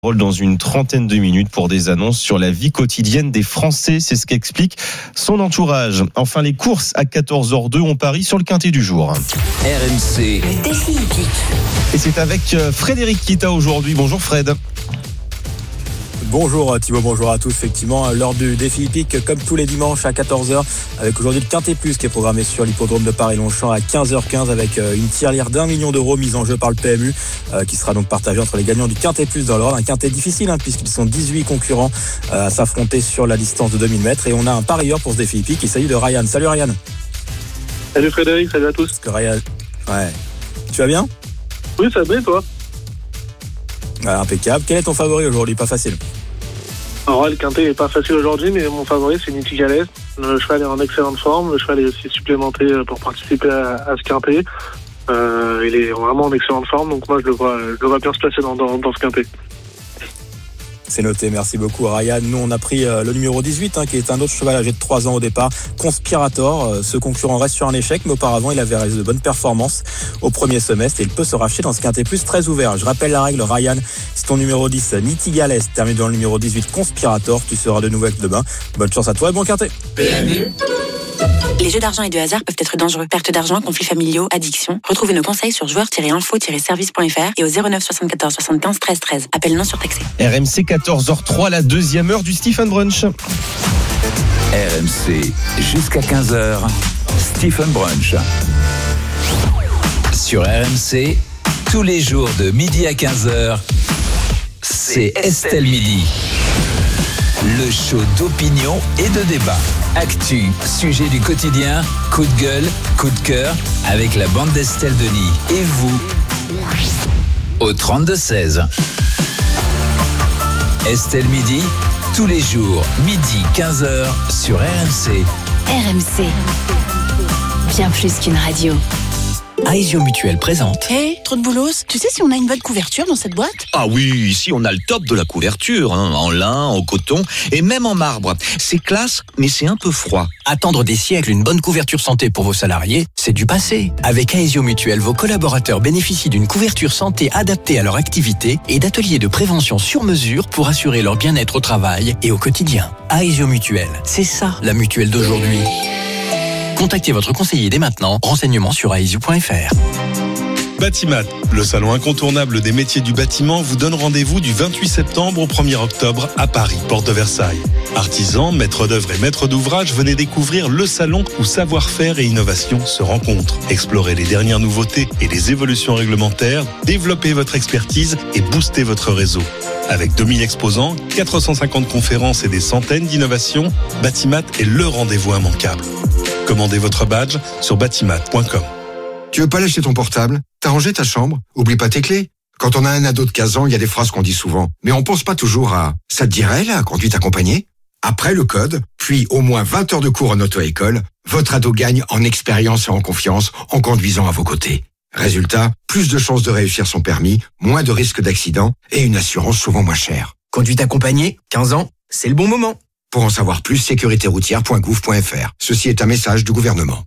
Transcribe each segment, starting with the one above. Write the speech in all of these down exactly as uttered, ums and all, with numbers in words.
Dans une trentaine de minutes pour des annonces sur la vie quotidienne des Français. C'est ce qu'explique son entourage. Enfin, les courses à quatorze heures deux, on parie sur le quintet du jour. R M C. Le défi hippique. Et c'est avec Frédéric Kita aujourd'hui. Bonjour Fred. Bonjour Thibaut, bonjour à tous. Effectivement, lors du défi hippique, comme tous les dimanches à quatorze heures, avec aujourd'hui le Quintet Plus qui est programmé sur l'hippodrome de Paris-Longchamp à quinze heures quinze avec une tirelire d'un million d'euros mise en jeu par le P M U euh, qui sera donc partagée entre les gagnants du Quintet Plus dans l'ordre. Un quintet difficile hein, puisqu'ils sont dix-huit concurrents euh, à s'affronter sur la distance de deux mille mètres et on a un parieur pour ce défi hippique. Il s'agit de Ryan. Salut Ryan. Salut Frédéric, salut à tous. Que Ryan... Ouais. Tu vas bien? Oui, ça va bien toi? Ouais, impeccable. Quel est ton favori aujourd'hui? Pas facile. Alors le quintet n'est pas facile aujourd'hui, mais mon favori c'est Nitigales. Le cheval est en excellente forme, le cheval est aussi supplémenté pour participer à, à ce quintet. Euh, il est vraiment en excellente forme, donc moi je le vois, je le vois bien se placer dans, dans, dans ce quintet. C'est noté, merci beaucoup Ryan. Nous on a pris euh, le numéro dix-huit hein, qui est un autre cheval âgé de trois ans au départ, Conspirator. Euh, ce concurrent reste sur un échec, mais auparavant il avait réalisé de bonnes performances au premier semestre et il peut se racheter dans ce quintet plus très ouvert. Je rappelle la règle Ryan, c'est ton numéro dix Nitigales termine dans le numéro dix-huit Conspirator, tu seras de nouveau avec demain. Bonne chance à toi et bon quintet. P M U. Les jeux d'argent et de hasard peuvent être dangereux. Perte d'argent, conflits familiaux, addiction. Retrouvez nos conseils sur joueurs tiret info tiret service point f r et au zéro neuf soixante-quatorze soixante-quinze treize treize. Appel non surtaxé. R M C quatorze heures trois, la deuxième heure du Stephen Brunch. R M C jusqu'à quinze heures. Stephen Brunch. Sur R M C, tous les jours de midi à quinze heures, c'est Estelle Midi. Le show d'opinion et de débat. Actu, sujet du quotidien, coup de gueule, coup de cœur, avec la bande d'Estelle Denis. Et vous, au trente-deux seize. Estelle Midi, tous les jours, midi quinze heures, sur R M C. R M C, bien plus qu'une radio. Aesio Mutuel présente. Hé, hey, trop de boulot. Tu sais si on a une bonne couverture dans cette boîte? Ah oui, ici on a le top de la couverture, hein, en lin, en coton et même en marbre. C'est classe, mais c'est un peu froid. Attendre des siècles une bonne couverture santé pour vos salariés, c'est du passé. Avec Aesio Mutuel, vos collaborateurs bénéficient d'une couverture santé adaptée à leur activité et d'ateliers de prévention sur mesure pour assurer leur bien-être au travail et au quotidien. Aesio Mutuel, c'est ça la mutuelle d'aujourd'hui. Contactez votre conseiller dès maintenant. Renseignements sur aesio point f r. Batimat, le salon incontournable des métiers du bâtiment, vous donne rendez-vous du vingt-huit septembre au premier octobre à Paris, porte de Versailles. Artisans, maîtres d'œuvre et maîtres d'ouvrage, venez découvrir le salon où savoir-faire et innovation se rencontrent. Explorez les dernières nouveautés et les évolutions réglementaires, développez votre expertise et boostez votre réseau. Avec deux mille exposants, quatre cent cinquante conférences et des centaines d'innovations, Batimat est le rendez-vous immanquable. Commandez votre badge sur batimat point com. Tu veux pas lâcher ton portable? T'as rangé ta chambre? Oublie pas tes clés. Quand on a un ado de quinze ans, il y a des phrases qu'on dit souvent. Mais on pense pas toujours à « ça te dirait la conduite accompagnée ?» Après le code, puis au moins vingt heures de cours en auto-école, votre ado gagne en expérience et en confiance en conduisant à vos côtés. Résultat, plus de chances de réussir son permis, moins de risques d'accident et une assurance souvent moins chère. Conduite accompagnée, quinze ans, c'est le bon moment. Pour en savoir plus, sécurité routière point gouv point f r. Ceci est un message du gouvernement.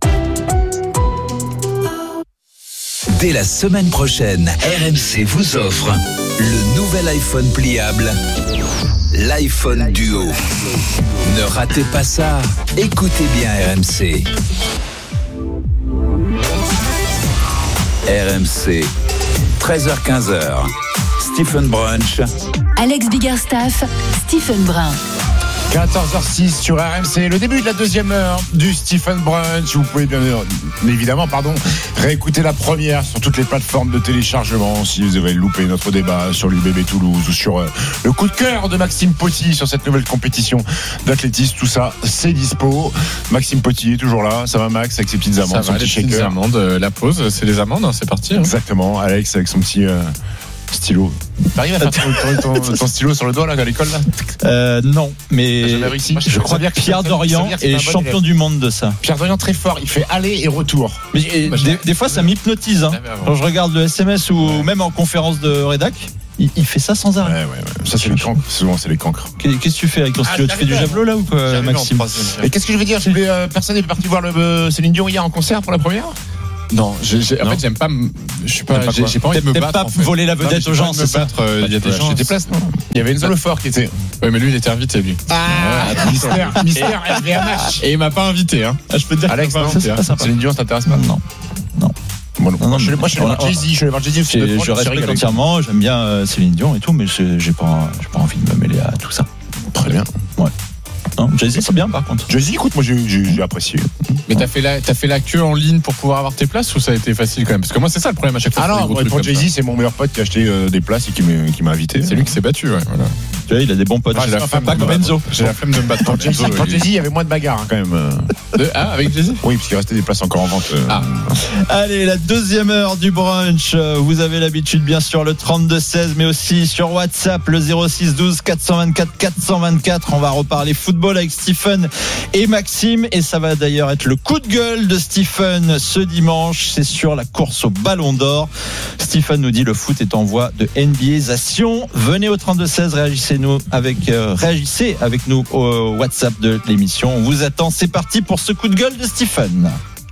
Dès la semaine prochaine, R M C vous offre le nouvel iPhone pliable, l'iPhone Duo. Ne ratez pas ça, écoutez bien R M C. R M C, treize heures quinze, Stephen Brunch. Alex Biggerstaff, Stephen Brun. quatorze heures six sur R M C, le début de la deuxième heure du Stephen Brunch. Vous pouvez bien évidemment pardon, réécouter la première sur toutes les plateformes de téléchargement si vous avez loupé notre débat sur l'U B B Toulouse ou sur euh, le coup de cœur de Maxime Poty sur cette nouvelle compétition d'athlétisme. Tout ça, c'est dispo. Maxime Poty est toujours là. Ça va Max avec ses petites amandes, ça va, les petites amandes, la pause, c'est les amandes, hein, c'est parti. Hein. Exactement, Alex avec son petit... Euh, stylo. T'arrives à faire ton, ton, ton stylo sur le doigt là à l'école là euh, Non, mais réussi. je crois bien que Pierre Dorian est champion du monde de ça. Pierre Dorian très fort, il fait aller et retour. Mais, et, des, des fois ça m'hypnotise. Hein. Quand je regarde le S M S ou ouais. même en conférence de rédac, il, il fait ça sans arrêt. Ouais, ouais, ouais. Ça c'est les cancres. Souvent c'est les cancres. Qu'est-ce que tu fais avec ton stylo? Ah, tu fais du javelot là ou quoi, Maxime? Et qu'est-ce que je veux dire? euh, Personne n'est parti voir le euh, Céline Dion hier en concert pour la première? Non, j'ai, j'ai, en Non. fait, j'aime pas. me- Je suis pas. T'aimes pas J'ai, quoi j'ai pas envie de me T'aimes battre. pas en fait. voler la Non, mais vedette j'ai aux pas gens, envie de me c'est ça. battre. euh, Il y a des gens. J'ai des places, non Il y avait Enzo Lefort qui était. Ouais, mais lui, il était invité, lui. Ah, mystère, mystère L V M H. Et il m'a pas invité, hein. Ah, je peux te dire Alex, que non, c'est pas, c'est pas sympa. Céline Dion, ça t'intéresse pas? Non. Non. Moi, non. Non, non, je suis mais- moi, je suis allé voir on- Jay-Z, je suis allé voir Jay-Z. Je, je respecte entièrement, j'aime bien euh, Céline Dion et tout, mais j'ai, j'ai pas, j'ai pas envie de me mêler à tout ça. Très bien. Ouais. Non, Jay-Z, c'est bien par contre. Jay-Z, écoute, moi j'ai, j'ai, j'ai apprécié. Mais t'as fait la, t'as fait la queue en ligne pour pouvoir avoir tes places ou ça a été facile quand même? Parce que moi, c'est ça le problème à chaque fois. Ah sur les non, gros moi, trucs pour comme Jay-Z, ça. c'est mon meilleur pote qui a acheté euh, des places et qui m'a, qui m'a invité. C'est lui qui s'est battu, ouais. Voilà. Tu vois, il a des bons potes. J'ai la flemme pas de comme me Enzo. battre. J'ai la flemme de me battre. Quand Jay-Z, quand Jay-Z, il y avait moins de bagarres hein, quand même. euh. De- Ah, avec Jay-Z? Oui, parce qu'il restait des places encore en vente. euh. Ah. Allez, la deuxième heure du brunch. Euh, Vous avez l'habitude, bien sûr, le trente-deux seize, mais aussi sur WhatsApp, le zéro six douze quatre cent vingt-quatre quatre cent vingt-quatre. On va reparler football avec Stephen et Maxime. Et ça va d'ailleurs être le coup de gueule de Stephen ce dimanche. C'est sur la course au Ballon d'Or. Stephen nous dit le foot est en voie de N B A Sation. Venez au trente-deux seize, réagissez-nous avec, euh, réagissez avec nous au WhatsApp de l'émission. On vous attend. C'est parti pour ce coup de gueule de Stephen.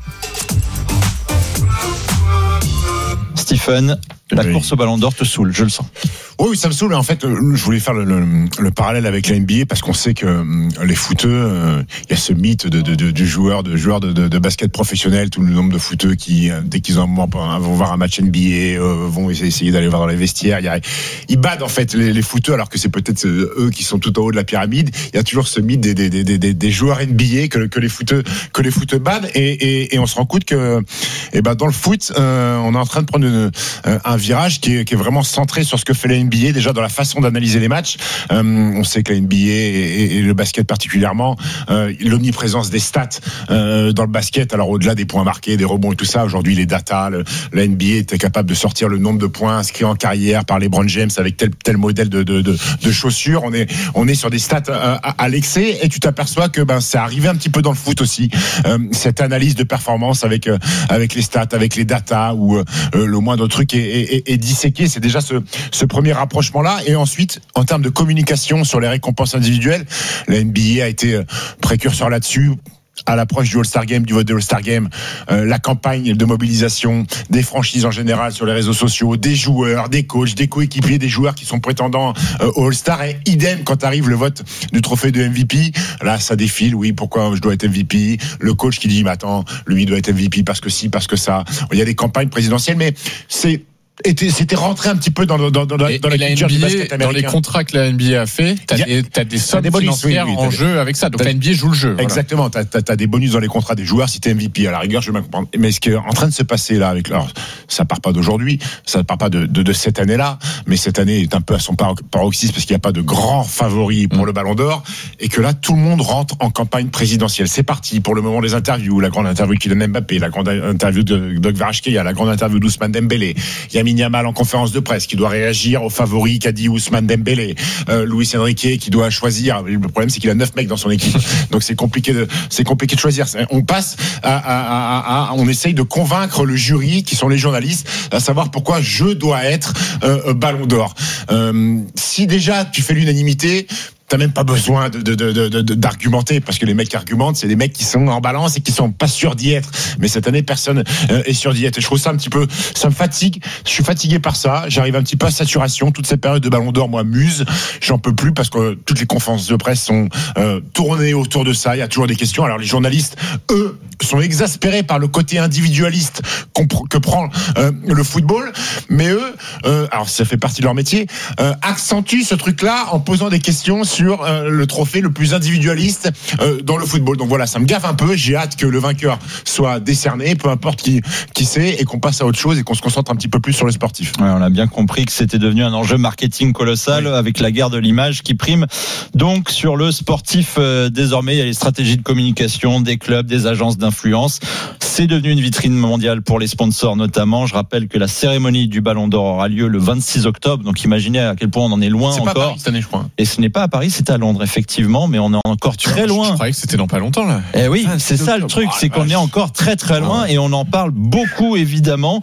Stephen, la Oui. course au Ballon d'Or te saoule, je le sens. Oui, oui, ça me saoule. En fait, euh, je voulais faire le, le, le parallèle avec la N B A parce qu'on sait que euh, les footeux, euh, il y a ce mythe de, de, de, du joueur, de joueur de, de, de basket professionnel, tout le nombre de footeux qui, euh, dès qu'ils ont un moment, vont voir un match N B A, euh, vont essayer d'aller voir dans les vestiaires. Il y a, ils badent en fait les, les footeux alors que c'est peut-être euh, eux qui sont tout en haut de la pyramide. Il y a toujours ce mythe des, des, des, des, des joueurs N B A que, que les footeux que les footeux badent et, et, et on se rend compte que, eh ben dans le foot, euh, on est en train de prendre une, un virage qui est, qui est vraiment centré sur ce que fait la N B A, déjà dans la façon d'analyser les matchs. Euh, on sait que la N B A et, et, et le basket particulièrement, euh, l'omniprésence des stats euh, dans le basket, alors au-delà des points marqués, des rebonds et tout ça, aujourd'hui les data, le, la N B A était capable de sortir le nombre de points inscrits en carrière par LeBron James avec tel tel modèle de, de, de, de chaussures. On est, on est sur des stats à, à, à l'excès et tu t'aperçois que ben, c'est arrivé un petit peu dans le foot aussi, euh, cette analyse de performance avec, euh, avec les stats, avec les data où euh, le moindre truc est, est, est, est disséqué. C'est déjà ce, ce premier rapprochement-là. Et ensuite, en termes de communication sur les récompenses individuelles, la N B A a été précurseur là-dessus. À l'approche du All-Star Game, du vote de All-Star Game, euh, la campagne de mobilisation des franchises en général sur les réseaux sociaux, des joueurs, des coachs, des coéquipiers, des joueurs qui sont prétendants euh, au All-Star. Et idem quand arrive le vote du trophée de M V P, là ça défile. Oui, pourquoi je dois être M V P? Le coach qui dit, mais attends, lui doit être M V P parce que si, parce que ça. Il y a des campagnes présidentielles, mais c'est était, c'était rentré un petit peu dans, dans, dans, et, dans et la la culture N B A, du basket américain. dans les contrats que la N B A a fait, t'as a, des, t'as des sommes des bonus, financières oui, oui, en des, jeu avec ça. Donc la N B A joue le jeu. Voilà. Exactement. T'as, t'as, t'as des bonus dans les contrats des joueurs si t'es M V P. À la rigueur, je vais bien comprendre. Mais ce qui est en train de se passer là, avec alors, ça part pas d'aujourd'hui, ça part pas de, de, de cette année-là, mais cette année est un peu à son paroxysme parce qu'il n'y a pas de grand favori pour mmh. le Ballon d'Or et que là, tout le monde rentre en campagne présidentielle. C'est parti pour le moment des interviews, la grande interview de Kylian Mbappé, la grande interview de Doug Varashkeia, la grande interview d'Ousmane Dembélé, Lamine Yamal en conférence de presse qui doit réagir au favori qu'a dit Ousmane Dembélé, euh, Luis Enrique qui doit choisir. Le problème c'est qu'il a neuf mecs dans son équipe, donc c'est compliqué de c'est compliqué de choisir. On passe à, à, à, à on essaye de convaincre le jury qui sont les journalistes à savoir pourquoi je dois être euh, Ballon d'Or. Euh, si déjà tu fais l'unanimité, t'as même pas besoin de, de, de, de, de, d'argumenter parce que les mecs qui argumentent, c'est des mecs qui sont en balance et qui sont pas sûrs d'y être. Mais cette année, personne euh, est sûr d'y être. Et je trouve ça un petit peu, ça me fatigue. Je suis fatigué par ça. J'arrive un petit peu à saturation. Toute cette période de Ballon d'Or, moi, muse. J'en peux plus parce que toutes les conférences de presse sont euh, tournées autour de ça. Il y a toujours des questions. Alors les journalistes, eux, sont exaspérés par le côté individualiste que prend euh, le football. Mais eux, euh, alors ça fait partie de leur métier, euh, accentuent ce truc-là en posant des questions sur sur euh, le trophée le plus individualiste euh, dans le football. Donc voilà, ça me gaffe un peu. J'ai hâte que le vainqueur soit décerné, peu importe qui, qui c'est, et qu'on passe à autre chose et qu'on se concentre un petit peu plus sur le sportif. Ouais, on a bien compris que c'était devenu un enjeu marketing colossal, oui, avec la guerre de l'image qui prime. Donc sur le sportif, euh, désormais, il y a les stratégies de communication des clubs, des agences d'influence. C'est devenu une vitrine mondiale pour les sponsors notamment. Je rappelle que la cérémonie du Ballon d'Or aura lieu le vingt-six octobre. Donc imaginez à quel point on en est loin c'est encore. Pas à Paris cette année, je crois. Et ce n'est pas à Paris c'est à Londres, effectivement, mais on est encore très loin. Je croyais que c'était dans pas longtemps, là. Eh oui, ah, c'est, c'est ça le truc, c'est qu'on est encore très très loin et on en parle beaucoup, évidemment.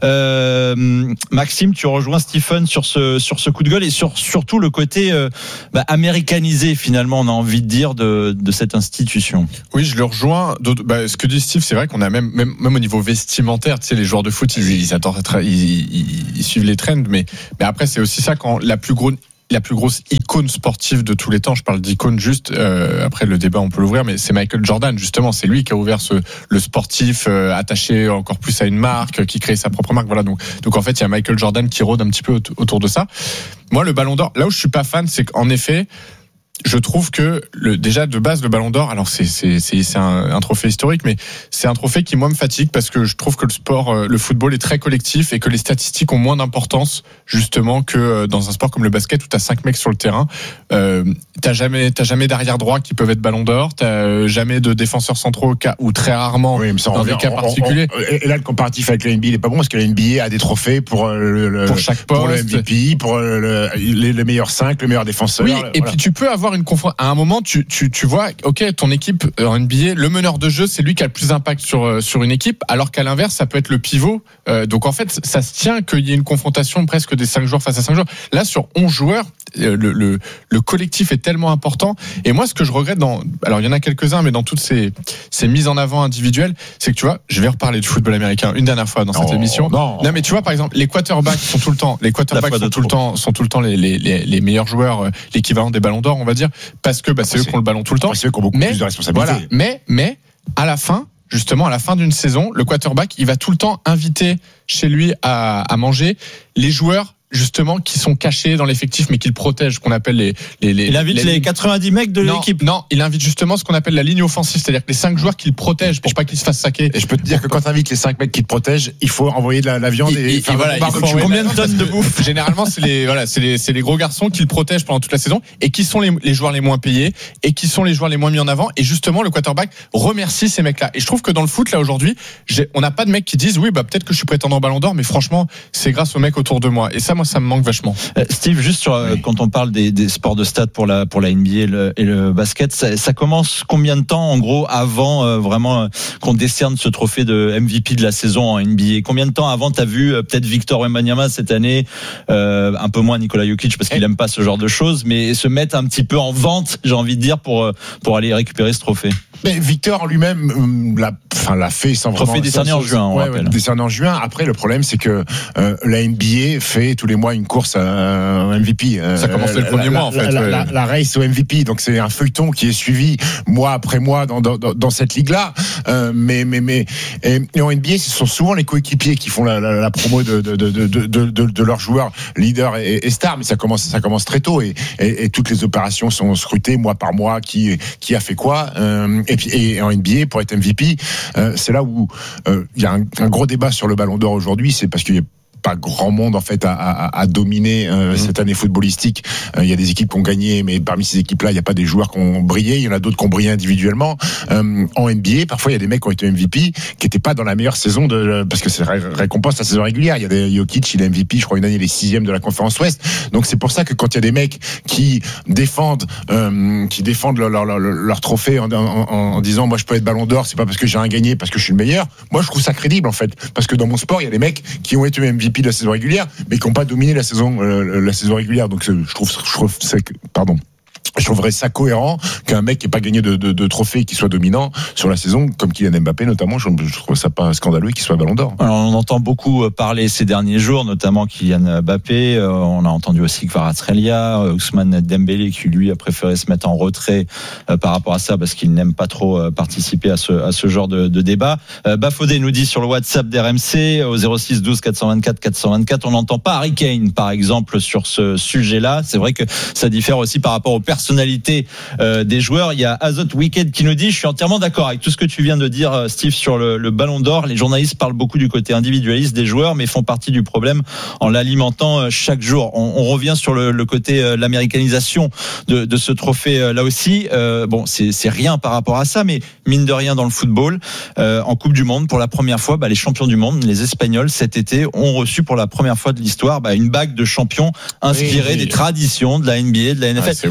Euh, Maxime, tu rejoins Stephen sur ce, sur ce coup de gueule et sur, surtout le côté euh, bah, américanisé, finalement, on a envie de dire, de, de cette institution. Oui, je le rejoins. Bah, ce que dit Steve, c'est vrai qu'on a même, même, même au niveau vestimentaire, tu sais, les joueurs de foot, ils, ils, attendent, ils, ils, ils suivent les trends, mais, mais après, c'est aussi ça quand la plus grosse la plus grosse icône sportive de tous les temps, je parle d'icône juste, euh, après le débat on peut l'ouvrir, mais c'est Michael Jordan, justement, c'est lui qui a ouvert ce, le sportif euh, attaché encore plus à une marque, qui crée sa propre marque, voilà, donc, donc en fait il y a Michael Jordan qui rôde un petit peu autour de ça. Moi le Ballon d'Or, là où je suis pas fan, c'est qu'en effet, je trouve que le, déjà de base le Ballon d'Or, alors c'est c'est c'est, c'est un, un trophée historique, mais c'est un trophée qui moi me fatigue parce que je trouve que le sport, le football est très collectif et que les statistiques ont moins d'importance justement que dans un sport comme le basket où t'as cinq mecs sur le terrain. Euh, t'as jamais t'as jamais d'arrière droit qui peuvent être Ballon d'Or, t'as jamais de défenseurs centraux ou très rarement oui, dans revient, des cas on, particuliers. On, on, et là le comparatif avec la N B A il est pas bon parce que la N B A a des trophées pour le, le pour chaque poste, pour le M V P, pour le, le, les, les meilleurs cinq, le meilleur défenseur. Oui, voilà. Et puis tu peux avoir une confrontation. À un moment, tu, tu, tu vois, ok, ton équipe en N B A, le meneur de jeu, c'est lui qui a le plus d'impact sur, sur une équipe, alors qu'à l'inverse, ça peut être le pivot. Euh, donc en fait, ça se tient qu'il y ait une confrontation presque des cinq joueurs face à cinq joueurs. Là, sur onze joueurs, le, le, le collectif est tellement important. Et moi, ce que je regrette dans, alors il y en a quelques-uns, mais dans toutes ces, ces mises en avant individuelles, c'est que tu vois, je vais reparler de football américain une dernière fois dans cette oh, émission. Non. non, mais tu vois, par exemple, les quarterbacks sont tout le temps, les quarterbacks sont tout le temps, sont tout le temps les, les, les, les meilleurs joueurs, l'équivalent des ballons d'or, on va dire. Parce que bah, c'est, c'est eux qui ont le ballon tout le temps. C'est eux qui ont beaucoup mais, plus de responsabilités. Voilà, mais, mais à la fin, justement, à la fin d'une saison, le quarterback, il va tout le temps inviter chez lui à, à manger les joueurs justement qui sont cachés dans l'effectif mais qui le protègent, qu'on appelle les les les il invite les, les quatre-vingt-dix mecs de non, l'équipe. Non, il invite justement ce qu'on appelle la ligne offensive, c'est-à-dire que les cinq joueurs qui le protègent pour pas qu'ils se fassent saquer. Et je peux te dire que quand tu invites les cinq mecs qui te protègent, il faut envoyer de la, la viande et, et, et voilà, il faut combien de tonnes de bouffe. Généralement, c'est les voilà, c'est les c'est les gros garçons qui le protègent pendant toute la saison et qui sont les les joueurs les moins payés et qui sont les joueurs les moins mis en avant, et justement le quarterback remercie ces mecs-là. Et je trouve que dans le foot là aujourd'hui, j'ai, on n'a pas de mecs qui disent oui, bah peut-être que je suis prétendant au Ballon d'Or, mais franchement, c'est grâce aux mecs autour de moi. Et ça, moi, ça me manque vachement. Steve, juste sur, oui. quand on parle des, des sports de stade pour la, pour la N B A et le, et le basket, ça, ça commence combien de temps, en gros, avant euh, vraiment euh, qu'on décerne ce trophée de M V P de la saison en N B A? Combien de temps avant t'as vu euh, peut-être Victor Wembanyama cette année, euh, un peu moins Nikola Jokic parce qu'il aime pas ce genre de choses, mais se mettre un petit peu en vente, j'ai envie de dire, pour, pour aller récupérer ce trophée? Mais Victor lui-même l'a, enfin, l'a fait sans vraiment. Trophée décerné en juin, on ouais, rappelle. Ouais, décerné en juin. Après, le problème, c'est que euh, la N B A fait tous les mois une course à un M V P. Ça a commencé le premier la, mois, en fait. La, ouais. la, la, la race au M V P. Donc, c'est un feuilleton qui est suivi mois après mois dans, dans, dans cette ligue-là. Euh, mais, mais, mais, et, et en N B A, ce sont souvent les coéquipiers qui font la, la, la promo de, de, de, de, de, de, de leurs joueurs leaders et, et stars. Mais ça commence, ça commence très tôt et, et, et toutes les opérations sont scrutées mois par mois, qui, qui a fait quoi. Euh, et puis, et en N B A, pour être M V P, euh, c'est là où il euh, y a un, un gros débat sur le Ballon d'Or aujourd'hui. C'est parce qu'il y a pas grand monde en fait à, à, à dominer euh, mmh. cette année footballistique. Il euh, y a des équipes qui ont gagné, mais parmi ces équipes-là, il n'y a pas des joueurs qui ont brillé. Il y en a d'autres qui ont brillé individuellement. Euh, en N B A, parfois il y a des mecs qui ont été M V P qui n'étaient pas dans la meilleure saison de, parce que c'est récompense la saison régulière. Il y a des Jokic, il est M V P, je crois une année il est sixième de la conférence Ouest. Donc c'est pour ça que quand il y a des mecs qui défendent, euh, qui défendent leur, leur, leur, leur trophée en, en, en disant moi je peux être Ballon d'Or, c'est pas parce que j'ai rien gagné, parce que je suis le meilleur. Moi je trouve ça crédible en fait, parce que dans mon sport il y a des mecs qui ont été M V P de la saison régulière, mais qui n'ont pas dominé la saison, euh, la saison régulière. Donc je trouve, je trouve, c'est, pardon. Je trouverais ça cohérent qu'un mec qui n'ait pas gagné de, de, de trophée, qui soit dominant sur la saison, comme Kylian Mbappé notamment, je, je trouve ça pas scandaleux qu'il soit Ballon d'Or. Alors, on entend beaucoup parler ces derniers jours, notamment Kylian Mbappé. Euh, on a entendu aussi Kvaratskhelia, Ousmane Dembélé, qui lui a préféré se mettre en retrait euh, par rapport à ça parce qu'il n'aime pas trop euh, participer à ce, à ce genre de, de débat. Euh, Bafodé nous dit sur le WhatsApp d'R M C au zéro six douze quatre cent vingt-quatre quatre cent vingt-quatre, on n'entend pas Harry Kane par exemple sur ce sujet-là. C'est vrai que ça diffère aussi par rapport aux personnalité euh, des joueurs. Il y a Azot Wicked qui nous dit: je suis entièrement d'accord avec tout ce que tu viens de dire, Steve, sur le, le Ballon d'Or. Les journalistes parlent beaucoup du côté individualiste des joueurs, mais font partie du problème en l'alimentant chaque jour. On, on revient sur le, le côté euh, l'américanisation de, de ce trophée euh, là aussi. Euh, bon, c'est, c'est rien par rapport à ça, mais mine de rien dans le football, euh, en Coupe du Monde, pour la première fois, bah, les champions du monde, les Espagnols, cet été, ont reçu pour la première fois de l'histoire bah, une bague de champion inspirée oui, oui. des traditions de la N B A, de la N F L. Ouais, donc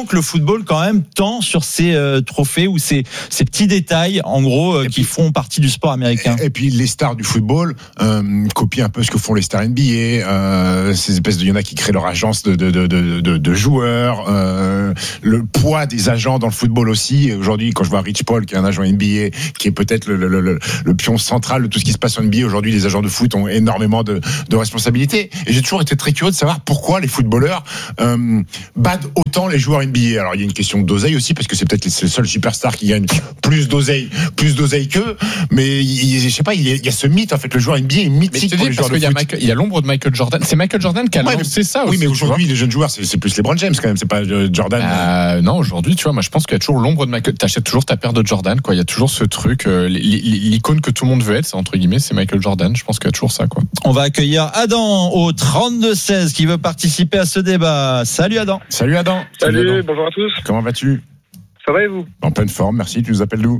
donc le football quand même tend sur ces euh, trophées ou ces, ces petits détails en gros euh, qui puis, font partie du sport américain. Et, et puis les stars du football euh, copient un peu ce que font les stars N B A, euh, ces espèces de, il y en a qui créent leur agence de, de, de, de, de, de joueurs, euh, le poids des agents dans le football aussi. Aujourd'hui, quand je vois Rich Paul qui est un agent N B A, qui est peut-être le, le, le, le pion central de tout ce qui se passe en N B A, aujourd'hui les agents de foot ont énormément de, de responsabilités. Et j'ai toujours été très curieux de savoir pourquoi les footballeurs euh, battent autant les joueurs N B A. Alors il y a une question d'oseille aussi, parce que c'est peut-être les seuls superstars qui gagnent plus d'oseille, plus d'oseille qu'eux. Mais il, je sais pas, il y, a, il y a ce mythe en fait, le joueur N B A est mythique mais pour les joueurs de foot. Il y a, Michael, il y a l'ombre de Michael Jordan. C'est Michael Jordan qui a ouais, lancé ça. Oui, aussi, mais aujourd'hui les jeunes joueurs, c'est, c'est plus LeBron James quand même, c'est pas Jordan. Euh, non, aujourd'hui, tu vois, moi je pense qu'il y a toujours l'ombre de Michael. T'achètes toujours ta paire de Jordan, quoi. Il y a toujours ce truc, euh, l'icône que tout le monde veut être, c'est entre guillemets, c'est Michael Jordan. Je pense qu'il y a toujours ça, quoi. On va accueillir Adam au trente-deux seize qui veut participer à ce débat. Salut Adam. Salut Adam. Salut, Salut Adam. Bonjour à tous. Comment vas-tu? Ça va et vous? En pleine forme, merci. Tu nous appelles d'où?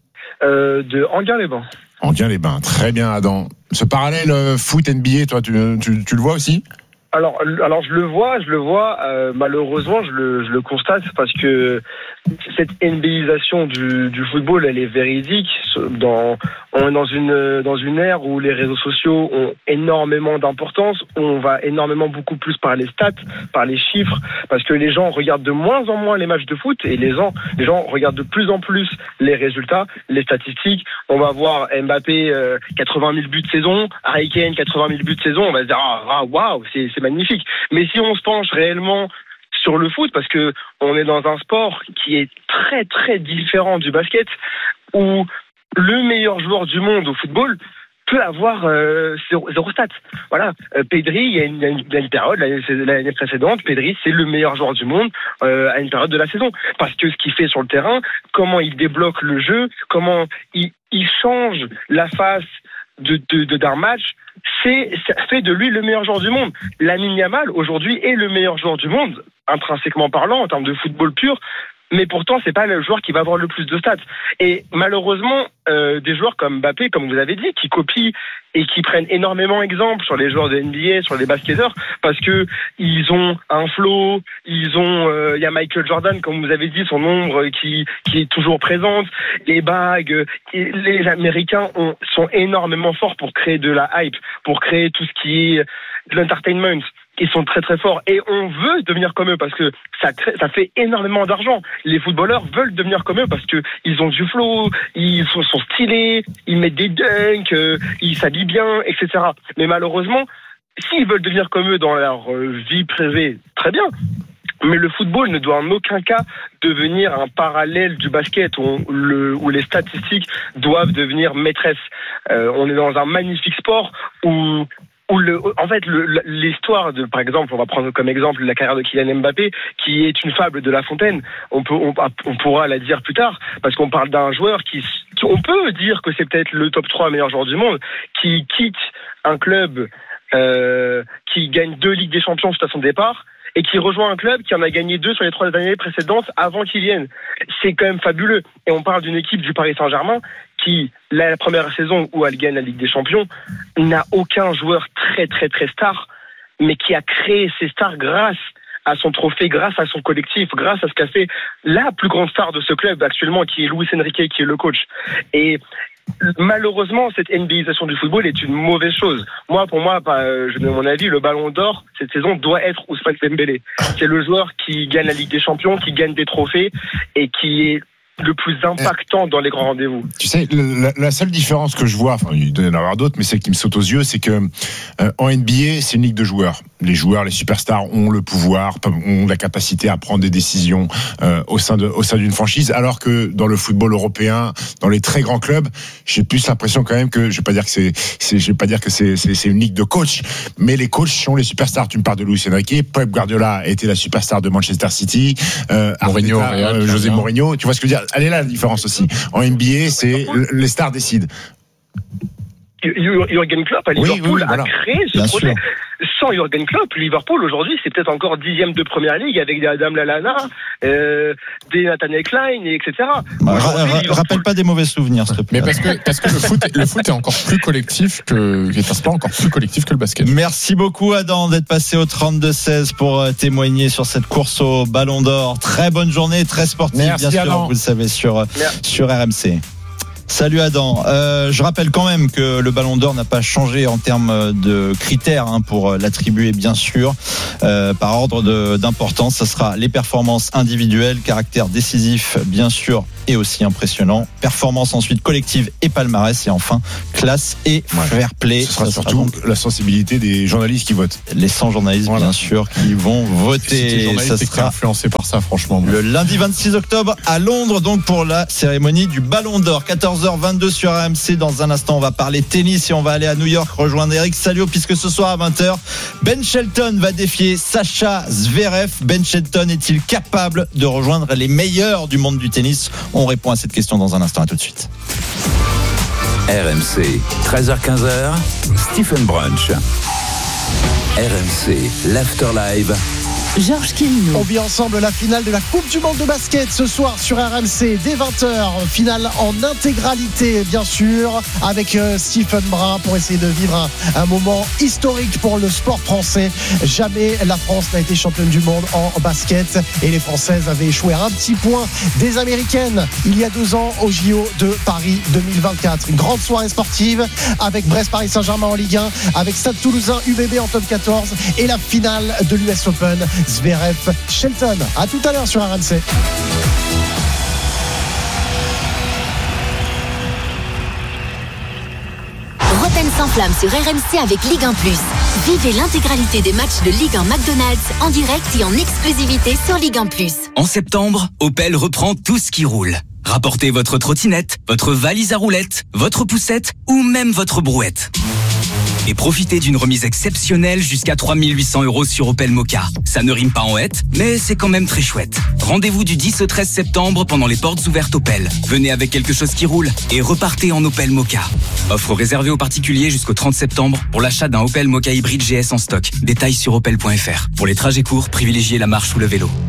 euh, De Enghien-les-Bains. Enghien-les-Bains, très bien Adam. Ce parallèle euh, foot N B A, toi, tu, tu, tu le vois aussi? Alors, alors je le vois, je le vois. Euh, malheureusement, je le, je le constate parce que cette NBAisation du, du football, elle est véridique. Dans, on est dans une dans une ère où les réseaux sociaux ont énormément d'importance, où on va énormément beaucoup plus par les stats, par les chiffres, parce que les gens regardent de moins en moins les matchs de foot et les gens les gens regardent de plus en plus les résultats, les statistiques. On va voir Mbappé euh, quatre-vingt mille buts de saison, Harry Kane quatre-vingt mille buts de saison. On va se dire ah waouh, c'est c'est magnifique. Mais si on se penche réellement sur le foot, parce que on est dans un sport qui est très très différent du basket, où le meilleur joueur du monde au football peut avoir euh, zéro, zéro stat. Voilà, euh, Pedri, il y a une, une, une période l'année, l'année précédente, Pedri c'est le meilleur joueur du monde euh, à une période de la saison, parce que ce qu'il fait sur le terrain, comment il débloque le jeu, comment il, il change la face de, de, de d'un match. C'est, ça fait de lui le meilleur joueur du monde. Lamine Yamal, aujourd'hui, est le meilleur joueur du monde, intrinsèquement parlant, en termes de football pur, mais pourtant, c'est pas le joueur qui va avoir le plus de stats. Et malheureusement, euh, des joueurs comme Mbappé, comme vous avez dit, qui copient et qui prennent énormément exemple sur les joueurs de N B A, sur les basketteurs, parce que ils ont un flow, ils ont, il euh, y a Michael Jordan, comme vous avez dit, son ombre qui qui est toujours présente, les bagues, les Américains ont, sont énormément forts pour créer de la hype, pour créer tout ce qui est de l'entertainment. Ils sont très très forts et on veut devenir comme eux parce que ça crée, ça fait énormément d'argent. Les footballeurs veulent devenir comme eux parce que ils ont du flow, ils sont, sont stylés, ils mettent des dunks, euh, ils s'habillent bien, et cetera. Mais malheureusement, s'ils veulent devenir comme eux dans leur vie privée, très bien. Mais le football ne doit en aucun cas devenir un parallèle du basket où, on, le, où les statistiques doivent devenir maîtresses. Euh, on est dans un magnifique sport où Où le, en fait, le, l'histoire de, par exemple, on va prendre comme exemple la carrière de Kylian Mbappé, qui est une fable de La Fontaine. On peut, on, on pourra la dire plus tard, parce qu'on parle d'un joueur qui, qui, on peut dire que c'est peut-être le top trois meilleur joueur du monde, qui quitte un club, euh, qui gagne deux Ligues des Champions juste à son départ, et qui rejoint un club qui en a gagné deux sur les trois années précédentes avant qu'il vienne. C'est quand même fabuleux. Et on parle d'une équipe du Paris Saint-Germain qui, la première saison où elle gagne la Ligue des Champions, n'a aucun joueur très très très star, mais qui a créé ses stars grâce à son trophée, grâce à son collectif, grâce à ce qu'a fait la plus grande star de ce club actuellement, qui est Luis Enrique, qui est le coach. Et malheureusement, cette NBAisation du football est une mauvaise chose. Moi, pour moi, je donne mon avis, le Ballon d'Or cette saison doit être Ousmane Dembélé. C'est le joueur qui gagne la Ligue des Champions, qui gagne des trophées et qui est le plus impactant dans les grands rendez-vous. Tu sais, la, la seule différence que je vois, enfin il doit y en avoir d'autres, mais celle qui me saute aux yeux, c'est que euh, en N B A, c'est une ligue de joueurs. Les joueurs, les superstars ont le pouvoir, ont la capacité à prendre des décisions euh, au sein de, au sein d'une franchise, alors que dans le football européen, dans les très grands clubs, j'ai plus l'impression quand même que, je vais pas dire que c'est, c'est je vais pas dire que c'est, c'est, c'est une ligue de coachs, mais les coachs sont les superstars. Tu me parles de Luis Enrique, Pep Guardiola a été la superstar de Manchester City, euh, Mourinho, Arteta, euh, José Mourinho. Tu vois ce que je veux dire? Elle est là la différence aussi. En N B A, c'est les stars décident. Jürgen Klopp à Liverpool oui, oui, voilà. a créé ce Bien projet. Sûr. sans Jürgen Klopp, Liverpool aujourd'hui c'est peut-être encore dixième de première ligue avec des Adam Lallana, euh, des Nathaniel Klein, et etc. Bah, ra- Liverpool... Rappelle pas des mauvais souvenirs, s'il te plaît. Mais parce que parce que le foot le foot est encore plus collectif que est un sport encore plus collectif que le basket. Merci beaucoup Adam d'être passé au trente-deux seize pour témoigner sur cette course au Ballon d'Or. Très bonne journée, très sportive. Merci, bien sûr, Adam. Vous le savez sur sur R M C. Salut Adam. Euh, je rappelle quand même que le Ballon d'Or n'a pas changé en termes de critères hein, pour l'attribuer, bien sûr. Euh, par ordre de, d'importance, ça sera les performances individuelles, caractère décisif, bien sûr, et aussi impressionnant. Performance ensuite collective et palmarès, et enfin classe et ouais. fair play. Ce sera ça surtout sera la sensibilité des journalistes qui votent. Les cent journalistes, voilà. bien sûr, qui vont voter. Ça sera influencé par ça, franchement. Le lundi vingt-six octobre à Londres, donc pour la cérémonie du Ballon d'Or. quatorze heures vingt-deux sur R M C. Dans un instant, on va parler tennis et on va aller à New York rejoindre Eric Salio, puisque ce soir à vingt heures, Ben Shelton va défier Sacha Zverev. Ben Shelton est-il capable de rejoindre les meilleurs du monde du tennis? On répond à cette question dans un instant. À tout de suite. R M C, treize heures quinze, Stephen Brunch. R M C, l'After Live. Georges Quirino. On vit ensemble la finale de la Coupe du Monde de basket ce soir sur R M C dès vingt heures. Finale en intégralité, bien sûr, avec Stephen Brun pour essayer de vivre un, un moment historique pour le sport français. Jamais la France n'a été championne du monde en basket et les Françaises avaient échoué à un petit point des Américaines il y a deux ans au J O de Paris deux mille vingt-quatre. Une grande soirée sportive avec Brest-Paris Saint-Germain en Ligue un, avec Stade Toulousain U B B en top quatorze et la finale de l'U S Open. Zverev, Shelton. À tout à l'heure sur R M C. Roten s'enflamme sur R M C avec Ligue un plus. Vivez l'intégralité des matchs de Ligue un McDonald's en direct et en exclusivité sur Ligue un plus. En septembre, Opel reprend tout ce qui roule. Rapportez votre trottinette, votre valise à roulettes, votre poussette ou même votre brouette. Et profitez d'une remise exceptionnelle jusqu'à trois mille huit cents euros sur Opel Mokka. Ça ne rime pas en hête, mais c'est quand même très chouette. Rendez-vous du dix au treize septembre pendant les portes ouvertes Opel. Venez avec quelque chose qui roule et repartez en Opel Mokka. Offre réservée aux particuliers jusqu'au trente septembre pour l'achat d'un Opel Mokka hybride G S en stock. Détails sur opel point f r. Pour les trajets courts, privilégiez la marche ou le vélo.